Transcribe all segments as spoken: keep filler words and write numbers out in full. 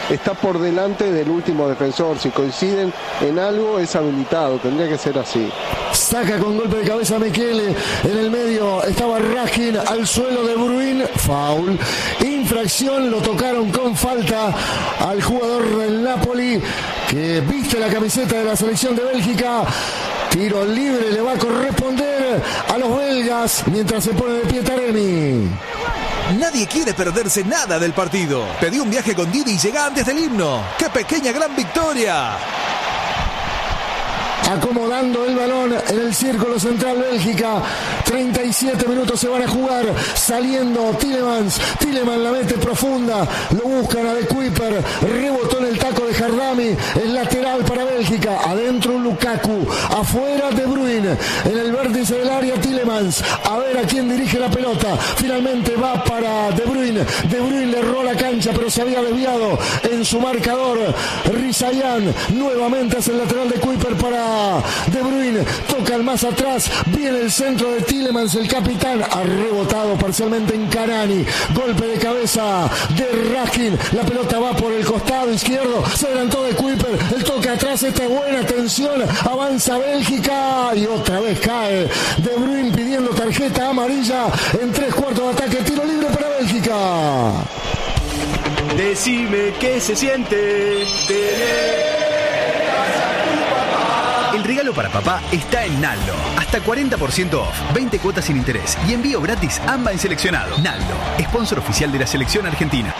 está por delante del último defensor. Si coinciden en algo, es habilitado. Tendría que ser así. Saca con golpe de cabeza Mekele. En el medio estaba Raskin, al suelo De Bruyne. Foul. Infracción, lo tocaron con falta al jugador del Napoli, que viste la camiseta de la selección de Bélgica. Tiro libre le va a corresponder a los belgas mientras se pone de pie Taremi. Nadie quiere perderse nada del partido. Pedí un viaje con Didi y llega antes del himno. ¡Qué pequeña gran victoria! Acomodando el balón en el círculo central Bélgica. treinta y siete minutos se van a jugar. Saliendo Tielemans. Tielemans la mete profunda. Lo buscan a De Kuyper. Rebotó en el taco de Jardami. El lateral para Bélgica. Adentro Lukaku. Afuera De Bruyne. En el vértice del área Tielemans. A ver a quién dirige la pelota. Finalmente va para De Bruyne. De Bruyne le erró la cancha, pero se había desviado en su marcador. Rizayan nuevamente hace el lateral de Kuyper para De Bruyne, toca el más atrás, viene el centro de Tielemans, el capitán, ha rebotado parcialmente en Kanani, golpe de cabeza de Raskin, la pelota va por el costado izquierdo, se adelantó De Kuyper, el toque atrás, esta es buena, atención, avanza Bélgica y otra vez cae De Bruyne pidiendo tarjeta amarilla en tres cuartos de ataque, tiro libre para Bélgica. Decime qué se siente tener. El regalo para papá está en Naldo. Hasta cuarenta por ciento off, veinte cuotas sin interés y envío gratis AMBA en seleccionado. Naldo, sponsor oficial de la selección argentina.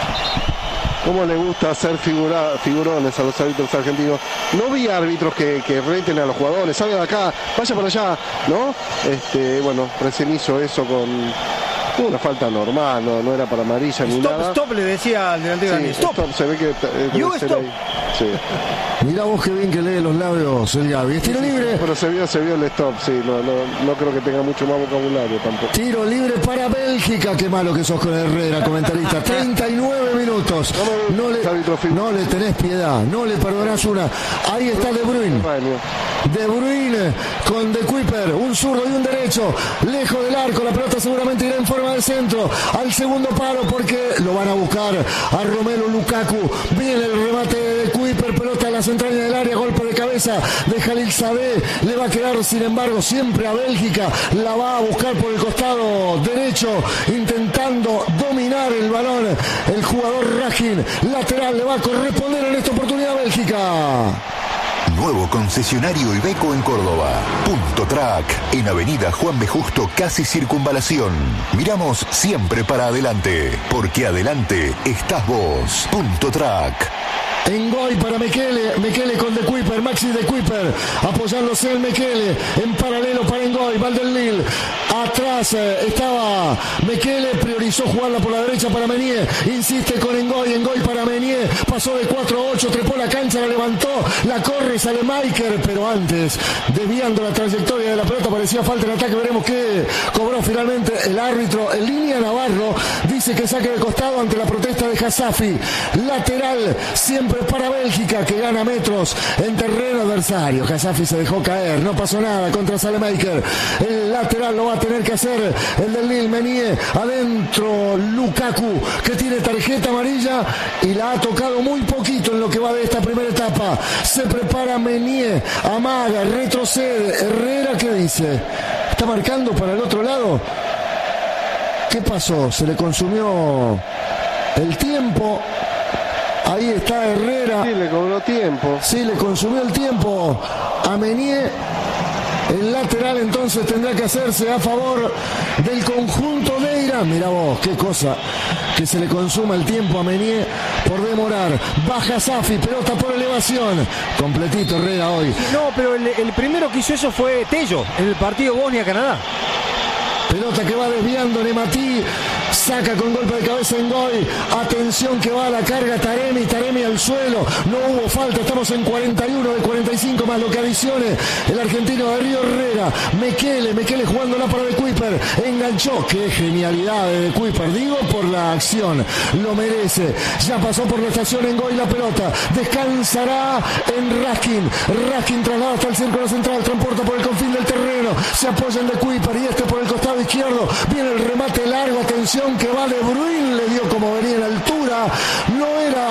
¿Cómo le gusta hacer figura, figurones a los árbitros argentinos? No vi árbitros que, que reten a los jugadores. Salga de acá, vaya para allá, ¿no? Este, bueno, recién hizo eso con... una falta normal, no, no era para amarilla ni stop, nada. Stop, le decía al delantero. Sí, stop. stop, se ve que... You stop. Sí. Mirá vos qué bien que lee los labios el Gaby. Es tiro sí, libre. Pero se vio, se vio el stop, sí. No, no, no creo que tenga mucho más vocabulario tampoco. Tiro libre para Bélgica. Qué malo que sos con Herrera, comentarista. treinta y nueve minutos. No le, no le tenés piedad. No le perdonás una. Ahí está De Bruyne. De Bruyne con De Kuyper. Un zurdo y un derecho. Lejos del arco. La pelota seguramente irá en forma de centro. Al segundo palo porque lo van a buscar a Romelu Lukaku. Viene el remate de De Kuyper. Pelota en la central del área. Golpe de cabeza de Jalil Sadeh. Le va a quedar, sin embargo, siempre a Bélgica. La va a buscar por el costado derecho. Intentando dominar el balón. El jugador Raskin. Lateral. Le va a corresponder en esta oportunidad a Bélgica. Nuevo concesionario Iveco en Córdoba. Punto Track, en Avenida Juan B. Justo, casi Circunvalación. Miramos siempre para adelante, porque adelante estás vos. Punto Track. Engoy para Mekele, Mekele con De Kuyper, Maxi De Kuyper, apoyándose en Mekele, en paralelo para Engoy, Valdelil, atrás eh, estaba Mekele, priorizó jugarla por la derecha para Menier, insiste con Engoy, Engoy para Menier, pasó de cuatro a ocho, trepó la cancha, la levantó, la corre, sale Maiker, pero antes, desviando la trayectoria de la pelota, parecía falta en ataque, veremos qué cobró finalmente el árbitro, en línea Navarro, dice que saque de costado ante la protesta de Hasafi, lateral, siempre para Bélgica, que gana metros en terreno adversario. Hasafi se dejó caer, no pasó nada contra Salemaker. El lateral lo va a tener que hacer el del Lille, Menier, adentro Lukaku, que tiene tarjeta amarilla y la ha tocado muy poquito en lo que va de esta primera etapa. Se prepara Menier, amaga, retrocede. Herrera, ¿qué dice? ¿Está marcando para el otro lado? ¿Qué pasó? Se le consumió el tiempo. Ahí está Herrera. Sí, le cobró tiempo. Sí, le consumió el tiempo a Menier. El lateral entonces tendrá que hacerse a favor del conjunto de Irán. Mira vos, qué cosa que se le consuma el tiempo a Menier por demorar. Baja Safi, pelota por elevación. Completito Herrera hoy. No, pero el, el primero que hizo eso fue Tello en el partido Bosnia-Canadá. Pelota que va desviando Nematí. Saca con golpe de cabeza Engoy. Atención que va a la carga Taremi. Taremi al suelo. No hubo falta. Estamos en cuarenta y uno de cuarenta y cinco más lo que adicione el argentino de Río Herrera. Mekele. Mekele jugándola para De Kuyper. Enganchó. Qué genialidad de De Kuyper. Digo por la acción. Lo merece. Ya pasó por la estación Engoy la pelota. Descansará en Raskin. Raskin traslada hasta el círculo central. Transporta por el confín del terreno. Se apoya en De Kuyper y este por el costado izquierdo. Viene el remate largo. Atención que va De Bruyne, le dio como venía en altura, no era